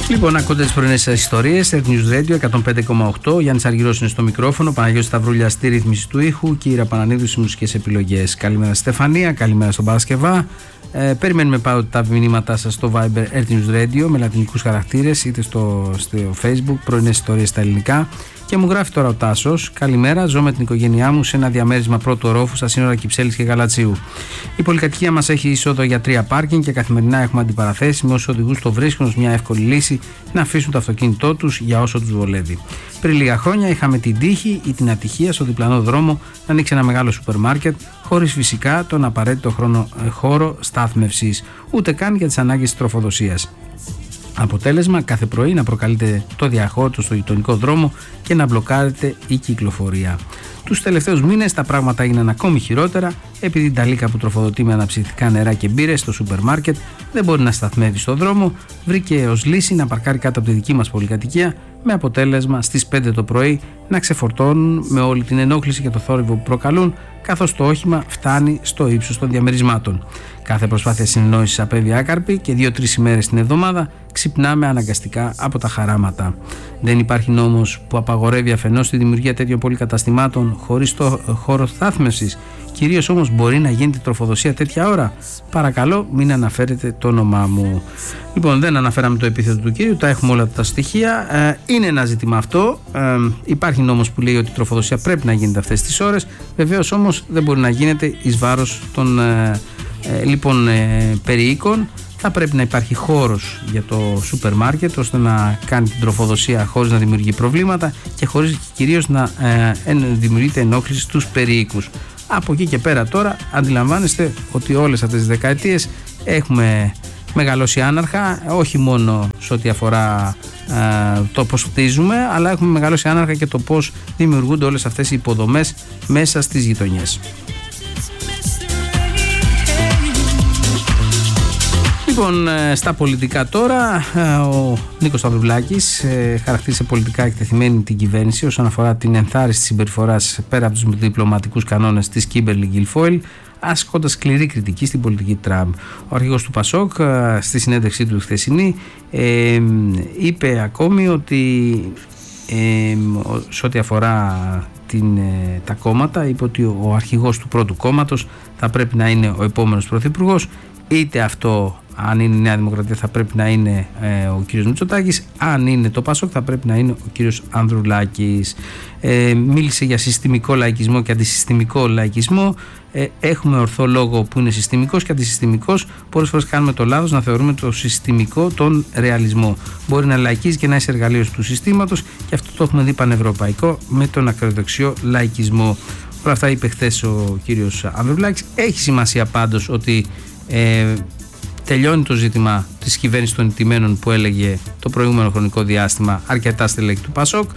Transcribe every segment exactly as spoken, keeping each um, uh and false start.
Λοιπόν, ακούτε τις πρωινές ιστορίες, Earth News Radio εκατόν πέντε κόμμα οκτώ. Γιάννης Αργυρός είναι στο μικρόφωνο, Παναγιώτης Σταυρούλια στη ρύθμιση του ήχου, Κύρα Πανανίδου στις μουσικές επιλογές. Καλημέρα Στεφανία, καλημέρα στον Παρασκευά. Ε, περιμένουμε πάντοτε τα μηνύματά σας στο Viber Earth News Radio με λατινικούς χαρακτήρες, είτε στο, στο Facebook, πρωινές ιστορίες στα ελληνικά. Και μου γράφει τώρα ο Τάσος: καλημέρα, ζω με την οικογένειά μου σε ένα διαμέρισμα πρώτου ορόφου στα σύνορα Κυψέλης και Γαλατσίου. Η πολυκατοικία μας έχει είσοδο για τρία πάρκινγκ και καθημερινά έχουμε αντιπαραθέσεις με όσους οδηγούς το βρίσκουν ως μια εύκολη λύση να αφήσουν το αυτοκίνητό τους για όσο τους βολεύει. Πριν λίγα χρόνια είχαμε την τύχη ή την ατυχία στο διπλανό δρόμο να ανοίξει ένα μεγάλο σούπερ μάρκετ, χωρίς φυσικά τον απαραίτητο χρόνο, χώρο στάθμευσης, ούτε καν για τις ανάγκες της τροφοδοσίας. Αποτέλεσμα, κάθε πρωί να προκαλείται το διαχώτο στο γειτονικό δρόμο και να μπλοκάρεται η κυκλοφορία. Τους τελευταίους μήνες τα πράγματα έγιναν ακόμη χειρότερα, επειδή η Ταλίκα που τροφοδοτεί με αναψυκτικά νερά και μπύρες στο σούπερ μάρκετ δεν μπορεί να σταθμεύει στο δρόμο, βρήκε ως λύση να παρκάρει κάτω από τη δική μας πολυκατοικία, με αποτέλεσμα στις πέντε το πρωί να ξεφορτώνουν με όλη την ενόχληση και το θόρυβο που προκαλούν, καθώς το όχημα φτάνει στο ύψος των διαμερισμάτων. Κάθε προσπάθεια συνεννόησης απέβει άκαρπη και δύο-τρεις ημέρες την εβδομάδα ξυπνάμε αναγκαστικά από τα χαράματα. Δεν υπάρχει νόμος που απαγορεύει αφενός τη δημιουργία τέτοιων πολυκαταστημάτων χωρίς το χώρο στάθμευσης. Κυρίως όμως μπορεί να γίνεται τροφοδοσία τέτοια ώρα. Παρακαλώ, μην αναφέρετε το όνομά μου. Λοιπόν, δεν αναφέραμε το επίθετο του κύριου, τα έχουμε όλα τα στοιχεία. Ε, είναι ένα ζήτημα αυτό. Ε, υπάρχει νόμος που λέει ότι η τροφοδοσία πρέπει να γίνεται αυτές τις ώρες. Βεβαίως όμως δεν μπορεί να γίνεται εις βάρος των ε, ε, λοιπόν ε, περιοίκων. Θα πρέπει να υπάρχει χώρος για το σούπερ μάρκετ ώστε να κάνει την τροφοδοσία χωρίς να δημιουργεί προβλήματα και χωρίς κυρίως να ε, δημιουργείται ενόχληση στους περιοίκους. Από εκεί και πέρα τώρα αντιλαμβάνεστε ότι όλες αυτές τις δεκαετίες έχουμε μεγαλώσει άναρχα, όχι μόνο σε ό,τι αφορά ε, το πώς χτίζουμε, αλλά έχουμε μεγαλώσει άναρχα και το πώς δημιουργούνται όλες αυτές οι υποδομές μέσα στις γειτονιές. Λοιπόν, στα πολιτικά τώρα, ο Νίκος Σταυρουλάκης χαρακτήρισε πολιτικά εκτεθειμένη την κυβέρνηση όσον αφορά την ενθάρρυνση της συμπεριφοράς πέρα από τους διπλωματικούς κανόνες της Κίμπερλι Γκιλφόιλ, ασκώντας σκληρή κριτική στην πολιτική Τραμπ. Ο αρχηγός του Πασόκ στη συνέντευξή του χθεσινή ε, είπε ακόμη ότι ε, σε ό,τι αφορά την, ε, τα κόμματα, είπε ότι ο αρχηγός του πρώτου κόμματος θα πρέπει να είναι ο επόμενος πρωθυπουργός, είτε αυτό αν είναι η Νέα Δημοκρατία θα πρέπει να είναι ε, ο κύριος Μητσοτάκης, αν είναι το Πασόκ θα πρέπει να είναι ο κύριος Ανδρουλάκης. Ε, μίλησε για συστημικό λαϊκισμό και αντισυστημικό λαϊκισμό. Ε, έχουμε ορθό λόγο που είναι συστημικός και αντισυστημικός. Πολλές φορές κάνουμε το λάθος να θεωρούμε το συστημικό τον ρεαλισμό. Μπορεί να λαϊκίζει και να είσαι εργαλείο του συστήματος, και αυτό το έχουμε δει πανευρωπαϊκό με τον ακροδεξιό λαϊκισμό. Όλα αυτά είπε χθες ο κύριος Ανδρουλάκης. Έχει σημασία πάντως ότι ε, τελειώνει το ζήτημα της κυβέρνησης των ηττημένων που έλεγε το προηγούμενο χρονικό διάστημα αρκετά στελέχη του Πασόκ.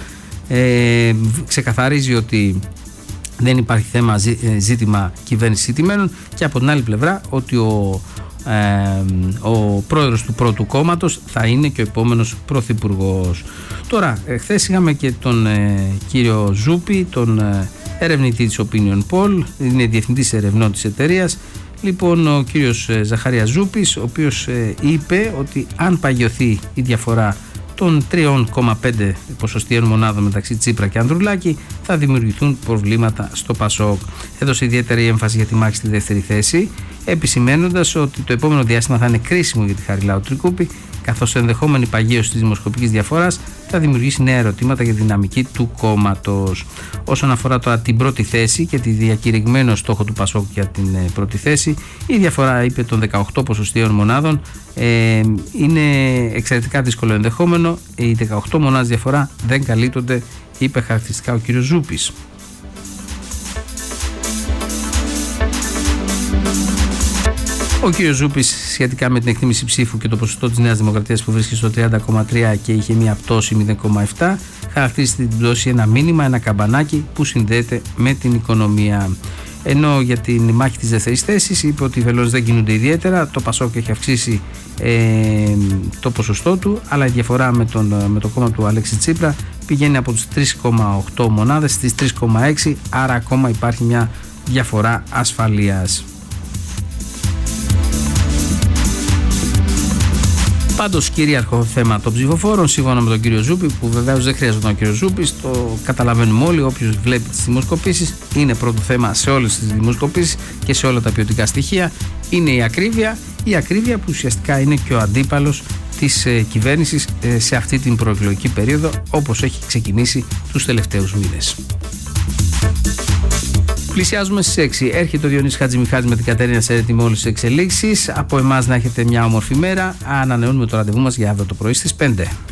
Ε, ξεκαθαρίζει ότι δεν υπάρχει θέμα ζήτημα κυβέρνησης ηττημένων, και από την άλλη πλευρά ότι ο, ε, ο πρόεδρος του πρώτου κόμματος θα είναι και ο επόμενος πρωθυπουργός. Τώρα, χθες είχαμε και τον ε, κύριο Ζούπη, τον ε, ερευνητή της Opinion Poll, είναι διευθυντής ερευνών της εταιρείας. Λοιπόν, ο κύριος Ζαχαρίας Ζούπης, ο οποίος ε, είπε ότι αν παγιωθεί η διαφορά των τρία κόμμα πέντε ποσοστιαίων μονάδων μεταξύ Τσίπρα και Ανδρουλάκη, θα δημιουργηθούν προβλήματα στο Πασόκ. Έδωσε ιδιαίτερη έμφαση για τη μάχη στη δεύτερη θέση, επισημαίνοντας ότι το επόμενο διάστημα θα είναι κρίσιμο για τη Χαριλάου Τρικούπη, καθώς ενδεχόμενη παγίωση της δημοσκοπικής διαφοράς θα δημιουργήσει νέα ερωτήματα για τη δυναμική του κόμματος. Όσον αφορά τώρα την πρώτη θέση και τη διακηρυγμένο στόχο του Πασόκ για την πρώτη θέση, η διαφορά, είπε, των δεκαοκτώ ποσοστιαίων μονάδων ε, είναι εξαιρετικά δύσκολο ενδεχόμενο. Οι δεκαοκτώ μονάδες διαφορά δεν καλύπτονται, είπε χαρακτηριστικά ο κ. Ζούπης. Ο κύριος Ζούπης, σχετικά με την εκτίμηση ψήφου και το ποσοστό της Νέας Δημοκρατίας που βρίσκεται στο τριάντα κόμμα τρία και είχε μια πτώση μηδέν κόμμα επτά, χαρακτήρισε την πτώση ένα μήνυμα, ένα καμπανάκι που συνδέεται με την οικονομία. Ενώ για την μάχη της δεύτερης θέσης είπε ότι οι βελόνες δεν κινούνται ιδιαίτερα, το Πασόκ έχει αυξήσει ε, το ποσοστό του, αλλά η διαφορά με, τον, με το κόμμα του Αλέξη Τσίπρα πηγαίνει από τις τρία κόμμα οκτώ μονάδες στις τρία κόμμα έξι, άρα ακόμα υπάρχει μια διαφορά ασφαλείας. Πάντως, κυρίαρχο θέμα των ψηφοφόρων, σύμφωνα με τον κύριο Ζούπη, που βεβαίως δεν χρειάζεται τον κύριο Ζούπη, το καταλαβαίνουμε όλοι. Όποιος βλέπει τις δημοσκοπήσεις, είναι πρώτο θέμα σε όλες τις δημοσκοπήσεις και σε όλα τα ποιοτικά στοιχεία. Είναι η ακρίβεια. Η ακρίβεια που ουσιαστικά είναι και ο αντίπαλος της ε, κυβέρνησης ε, σε αυτή την προεκλογική περίοδο, όπως έχει ξεκινήσει τους τελευταίους μήνες. Πλησιάζουμε στις έξι. Έρχεται ο Διονύσης Χατζημιχάλης με την Κατερίνα Σερέτη με όλες τις εξελίξεις. Από εμάς να έχετε μια όμορφη μέρα. Ανανεώνουμε το ραντεβού μας για αύριο το πρωί στις πέντε.